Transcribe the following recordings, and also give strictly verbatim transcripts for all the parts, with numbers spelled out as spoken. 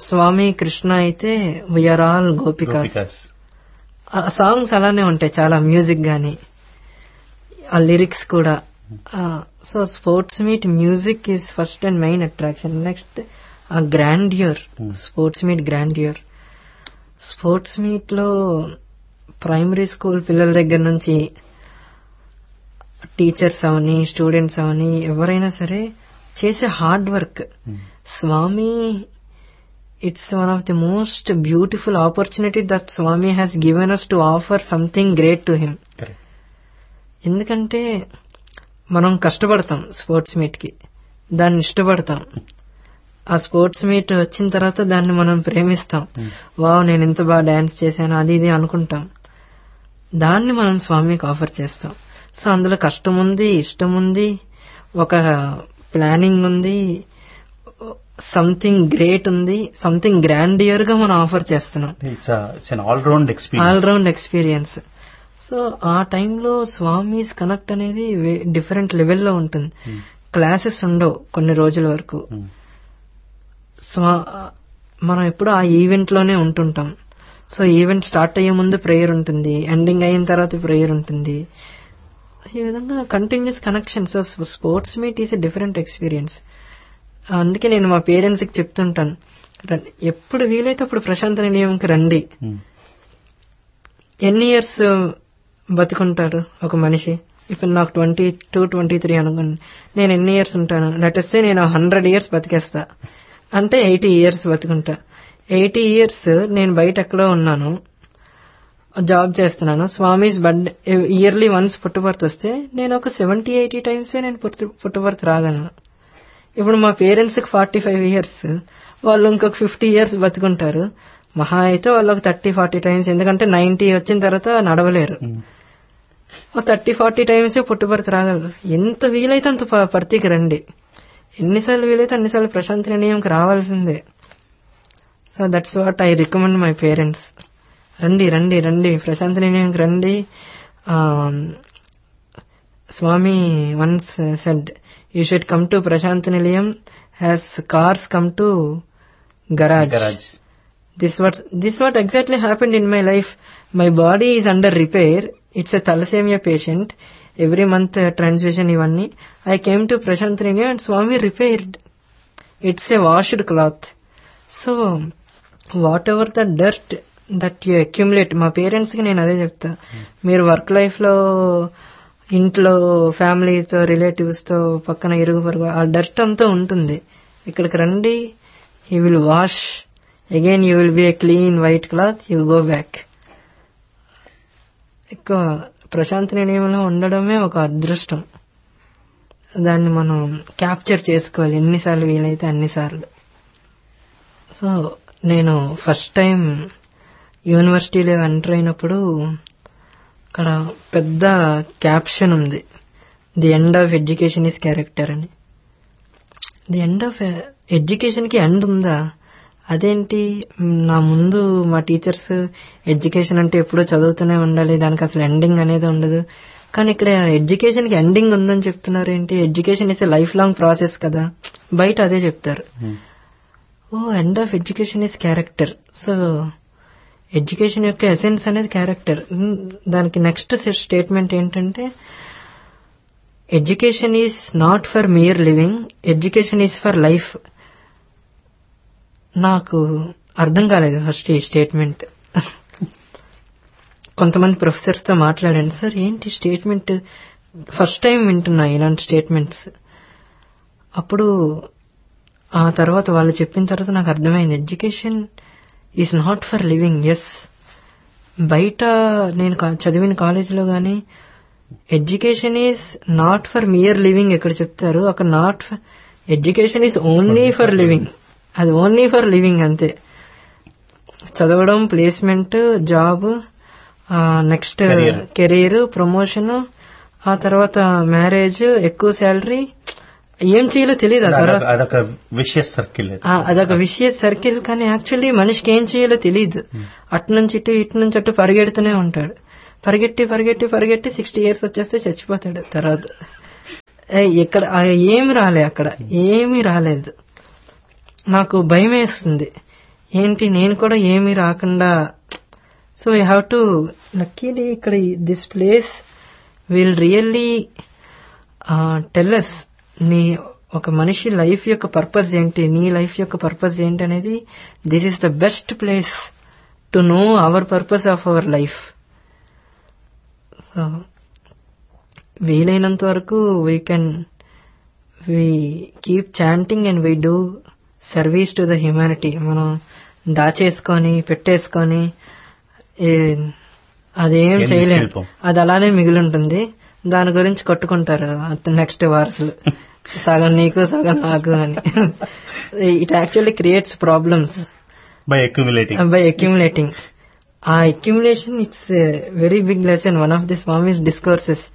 స్వామి కృష్ణ అయితే we are all gopikas. ఆ songs అలానే ఉంటాయి చాలా, మ్యూజిక్ గానీ ఆ లిరిక్స్ కూడా. So sports meet music is first and main attraction. Next ఆ grandeur, sports meet grandeur. Sports meet లో ప్రైమరీ స్కూల్ పిల్లల దగ్గర నుంచి టీచర్స్ అవని, స్టూడెంట్స్ అవని, ఎవరైనా సరే చేసే hard work. Swamy, it's one of the most beautiful opportunity that Swamy has given us to offer something great to him. ఎందుకంటే మనం కష్టపడతాం sports meet కి, దాన్ని ఇష్టపడతాం. ఆ స్పోర్ట్స్ మీట్ వచ్చిన తర్వాత దాన్ని మనం ప్రేమిస్తాం. వావ్, నేను ఎంత బాగా డాన్స్ చేశాను, అది ఇది అనుకుంటాం. దాన్ని మనం స్వామికి ఆఫర్ చేస్తాం. సో అందులో కష్టం ఉంది, ఇష్టం ఉంది, ఒక ప్లానింగ్ ఉంది, సంథింగ్ గ్రేట్ ఉంది, సంథింగ్ గ్రాండియర్ గా మనం ఆఫర్ చేస్తున్నాం. All round experience. సో ఆ టైంలో స్వామిస్ కనెక్ట్ అనేది డిఫరెంట్ లెవెల్లో ఉంటుంది. క్లాసెస్ ఉండవు కొన్ని రోజుల వరకు. మనం ఎప్పుడు ఆ ఈవెంట్ లోనే ఉంటుంటాం. సో ఈవెంట్ స్టార్ట్ అయ్యే ముందు ప్రేయర్ ఉంటుంది, ఎండింగ్ అయిన తర్వాత ప్రేయర్ ఉంటుంది. ఈ విధంగా continuous connection. So sports meet is a different experience. అందుకే నేను మా పేరెంట్స్ కి చెప్తుంటాను, ఎప్పుడు వీలైతే అప్పుడు ప్రశాంత నిలయంకి రండి. ఎన్ని ఇయర్స్ బతుకుంటారు ఒక మనిషి? ఇప్పుడు నాకు ట్వంటీ టూ ట్వంటీ త్రీ అనుకోండి, నేను ఎన్ని ఇయర్స్ ఉంటాను? లెటెస్ట్ నేను హండ్రెడ్ ఇయర్స్ బతికేస్తా అంటే ఎయిటీ ఇయర్స్ బతుకుంటా. ఎయిటీ ఇయర్స్ నేను బయట ఎక్కడో ఉన్నాను, జాబ్ చేస్తున్నాను. స్వామిస్ బర్త్డే ఇయర్లీ వన్స్ పుట్టుబర్త్ వస్తే నేను ఒక సెవెంటీ ఎయిటీ టైమ్స్ నేను పుట్టుబర్త్ రాగలను. ఇప్పుడు మా పేరెంట్స్ కి ఫార్టీ ఫైవ్ ఇయర్స్, వాళ్ళు ఇంకొక ఫిఫ్టీ ఇయర్స్ బతుకుంటారు. మహా అయితే వాళ్ళు ఒక థర్టీ ఫార్టీ టైమ్స్, ఎందుకంటే నైన్టీ వచ్చిన తర్వాత నడవలేరు. Thirty forty times పుట్టుబర్త్ రాగలరు. ఎంత వీలైతే అంత పర్తికి రండి. ఎన్నిసార్లు వీలైతే అన్నిసార్లు ప్రశాంత నిలయంకి రావాల్సిందే. So that's what I recommend my parents. రండి రండి రండి ప్రశాంత నిలయంకి రండి. స్వామి once said, you should come to ప్రశాంత నిలయం has cars come to garage. This what this what exactly happened in my life. My body is under repair. It's a thalassemia patient. Every month uh, transfusion ivanni. I came to Prashant Nilayam and Swami repaired. It's a washed cloth. So whatever the dirt that you accumulate, మా parents కి నేను అదే చెప్తా, మీరు work life లో ఇంట్లో ఫ్యామిలీతో relatives తో పక్కన ఇరుగు పొరుగు ఆ డర్ట్ అంతా ఉంటుంది. ఇక్కడికి రండి, he will wash. Again you will be a clean white cloth, you will go back. ఎక్కువ ప్రశాంత నిలయంలో ఉండడమే ఒక అదృష్టం. దాన్ని మనం క్యాప్చర్ చేసుకోవాలి ఎన్నిసార్లు వీలైతే అన్నిసార్లు. సో నేను ఫస్ట్ టైం యూనివర్సిటీలో ఎంటర్ అయినప్పుడు అక్కడ పెద్ద క్యాప్షన్ ఉంది, the end of education is character అని. ది ఎండ్ ఆఫ్ ఎడ్యుకేషన్ కి ఎండ్ ఉందా? అదేంటి? నా ముందు మా టీచర్స్ ఎడ్యుకేషన్ అంటే ఎప్పుడూ చదువుతూనే ఉండాలి, దానికి అసలు ఎండింగ్ అనేది ఉండదు, కానీ ఇక్కడ ఎడ్యుకేషన్ కి ఎండింగ్ ఉందని చెప్తున్నారు ఏంటి? Education is a life long process కదా, బయట అదే చెప్తారు. ఓ end of education is character. So education యొక్క ఎసెన్స్ అనేది క్యారెక్టర్. దానికి నెక్స్ట్ స్టేట్మెంట్ ఏంటంటే, education is not for mere living, education is for life. నాకు అర్థం కాలేదు ఫస్ట్ ఈ స్టేట్మెంట్. కొంతమంది ప్రొఫెసర్స్ తో మాట్లాడాను, సార్ ఏంటి స్టేట్మెంట్, ఫస్ట్ టైం వింటున్నా ఇలాంటి స్టేట్మెంట్స్. అప్పుడు ఆ తర్వాత వాళ్ళు చెప్పిన తర్వాత నాకు అర్థమైంది, education is not for living. Yes, బయట నేను చదివిన కాలేజీలో గానీ education is not for mere living ఎక్కడ చెప్తారు, అక్కడ not education is only for living. అది ఓన్లీ ఫర్ లివింగ్ అంతే. చదవడం, placement, job, next career, promotion, ఆ తర్వాత మ్యారేజ్, ఎక్కువ శాలరీ, ఏం చేయాలో తెలియదు. ఆ తర్వాత అదొక విషయస్ సర్కిల్, అదొక విషయస్ సర్కిల్. కానీ యాక్చువల్లీ మనిషికి ఏం చేయాలో తెలియదు. అటు నుంచి ఇటు, ఇటు నుంచి అటు పరిగెడుతూనే ఉంటాడు. పరిగెట్టి పరిగెట్టి పరిగెట్టి సిక్స్టీ ఇయర్స్ వచ్చేస్తే చచ్చిపోతాడు. తర్వాత ఎక్కడ ఏమి రాలే, అక్కడ ఏమీ రాలేదు. నాకు భయం వేస్తుంది, ఏంటి నేను కూడా ఏమీ రాకుండా. So you have to luckily ఇక్కడ this place will really tell us నీ ఒక మనిషి లైఫ్ యొక్క పర్పస్ ఏంటి, నీ లైఫ్ యొక్క పర్పస్ ఏంటి అనేది. This is the best place to know our purpose of our life. So వీలైనంత వరకు we can we keep chanting and we do service to the humanity. మనం దాచేసుకొని పెట్టేసుకొని అదేం చేయలేము, అది అలానే మిగిలి ఉంటుంది. దాని గురించి కొట్టుకుంటారు నెక్స్ట్ వారసులు, సగం నీకు సగం నాకు అని. It actually creates problems by accumulating by accumulating ఆ accumulation it's very big lesson. One of the Swami's discourses,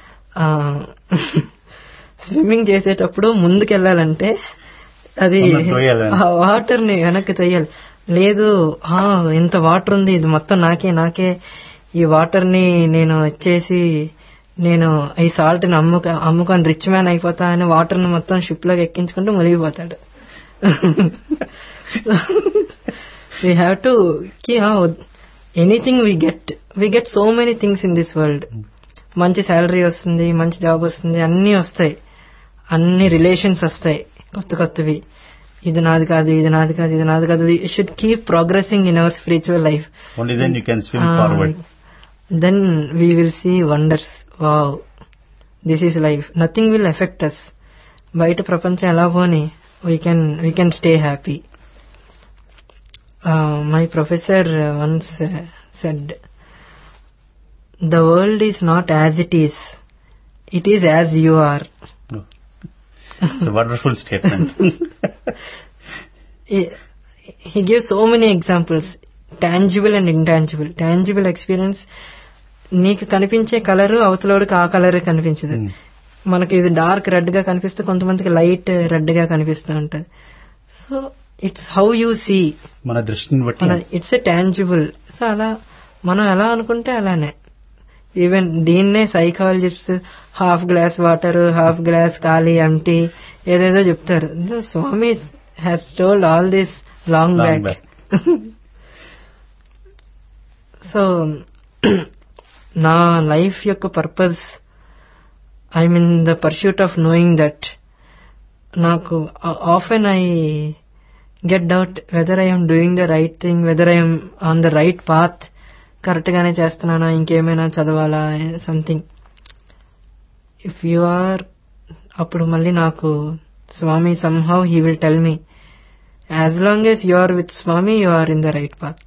swimming చేసేటప్పుడు ముందుకెళ్లాలంటే అది ఆ వాటర్ ని వెనక్కి తొయ్యాలి. లేదు ఇంత వాటర్ ఉంది, ఇది మొత్తం నాకే నాకే ఈ వాటర్ ని నేను ఇచ్చేసి నేను ఈ సాల్ట్ ని అమ్ముక అమ్ముకొని రిచ్ మ్యాన్ అయిపోతా అని వాటర్ ని మొత్తం షిప్ లోకి ఎక్కించుకుంటూ మునిగిపోతాడు. We have to anything we get we get so many things in this world. మంచి శాలరీ వస్తుంది, మంచి జాబ్ వస్తుంది, అన్ని వస్తాయి, అన్ని రిలేషన్స్ వస్తాయి కొత్త కొత్తవి. ఇది నాది కాదు, ఇది నాది కాదు, ఇది నాది కాదు. We should keep progressing in our spiritual life. Only then you can swim forward. Then we will see wonders. Wow, this is life. Nothing will affect us. బయట ప్రపంచం ఎలా పోని we can we can stay happy. Uh, my professor once uh, said, the world is not as it is, it is as you are. Oh. It's a wonderful statement. he, he gives so many examples, tangible and intangible. Tangible experience, నీకు కనిపించే colour అవతలోడికి ఆ colour కనిపించదు. మనకి ఇది dark red గా కనిపిస్తే కొంతమందికి light red గా కనిపిస్తూ ఉంటది. So it's how you see, మన దృష్టిని బట్టి ఇట్స్ ఎ టాంజిబుల్. సో అలా మనం ఎలా అనుకుంటే అలానే. ఈవెన్ దీన్నే psychologist half glass water, half glass ఖాళీ, ఎంటీ ఏదేదో చెప్తారు. స్వామి has told all this long back. So నా లైఫ్ యొక్క purpose, I mean the pursuit of knowing that. నాకు often I get doubt whether I'm doing the right thing, whether I'm on the right path, correct గానే చేస్తున్నానా, ఇంకేమైనా చదవాలా, something. If you are, అప్పుడు మళ్ళీ నాకు స్వామి somehow he will tell me, as long as you are with Swamy you are in the right path.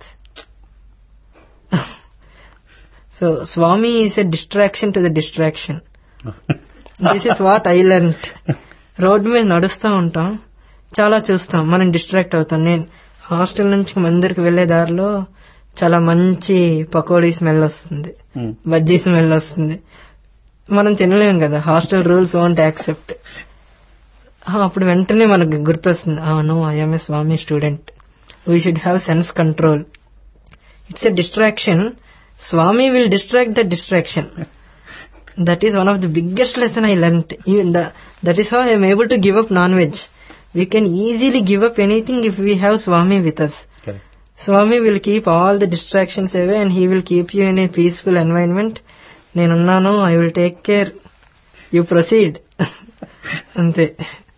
So Swamy is a distraction to the distraction. This is what I learned. Road మీద నడుస్తూ ఉంటాం, చాలా చూస్తాం, మనం distract అవుతాం. నేను hostel నుంచి మందిరికి వెళ్లే దారిలో చాలా మంచి పకోడీ స్మెల్ వస్తుంది, బజ్జీ స్మెల్ వస్తుంది. మనం తినలేం కదా, హాస్టల్ రూల్స్ వోంట్ యాక్సెప్ట్. అప్పుడు వెంటనే మనకు గుర్తొస్తుంది, no I'm a Swamy student, we should have sense control. It's a distraction. Swami will distract the distraction. That is one of the biggest lesson I learnt. Even the, that is how I am able to give up non-veg. We can easily give up anything if we have Swami with us. Okay. Swami will keep all the distractions away and he will keep you in a peaceful environment. Nenunnanu, I will take care. You proceed. Ante.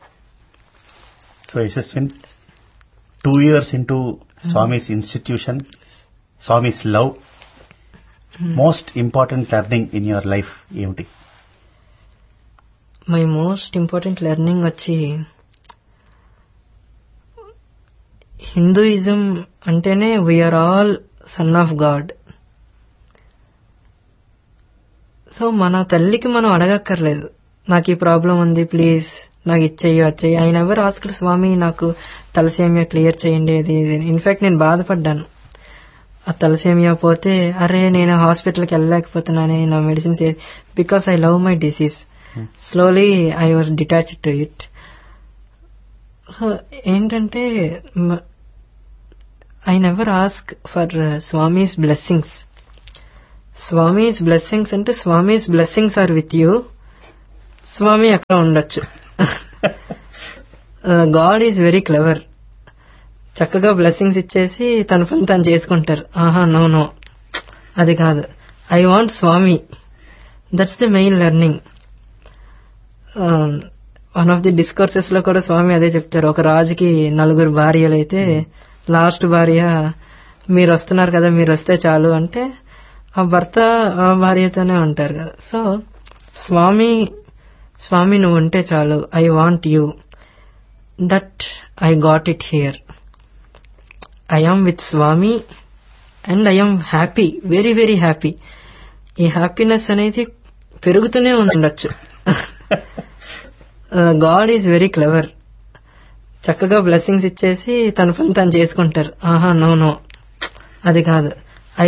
So Yashaswin, two years into Swami's institution, Swami's love, most important learning in your life ఏమిటి? My most important learning వచ్చి, Hinduism అంటేనే we are all son of God. So మన తల్లికి మనం అడగక్కర్లేదు, నాకు ఈ problem ఉంది please నాకు ఇచ్చేయి వచ్చేయి. ఆయన ఎవరు ఆస్క్డ్ స్వామి నాకు తలసేమియా క్లియర్ చేయండి అది. ఇన్ఫాక్ట్ నేను బాధపడ్డాను, ఆ తలసేమియా పోతే అరే నేను హాస్పిటల్కి వెళ్ళలేకపోతున్నానే, నా medicines, because I love my disease. Slowly I was detached to it. So ఏంటంటే I never ask for Swami's blessings. Swami's blessings అంటే Swami's blessings are with you, స్వామి అక్కడ ఉండొచ్చు. God is very clever. చక్కగా బ్లెస్సింగ్స్ ఇచ్చేసి తన పని తను చేసుకుంటారు. ఆహా నో నో అది కాదు, I want Swamy. That's the main learning. One of the discourses లో కూడా స్వామి అదే చెప్తారు. ఒక రాజుకి నలుగురు భార్యలు అయితే లాస్ట్ భార్య మీరు వస్తున్నారు కదా, మీరు వస్తే చాలు అంటే ఆ భర్త ఆ భార్యతోనే ఉంటారు కదా. సో స్వామి స్వామి నువ్వు ఉంటే చాలు, I want you, that I got it here. I am with Swamy and I am happy, very very happy. ఈ హ్యాపీనెస్ అనేది పెరుగుతూనే ఉండొచ్చు. God is very clever. చక్కగా బ్లెస్సింగ్స్ ఇచ్చేసి తన పని తను చేసుకుంటారు. ఆహా నో నో అది కాదు,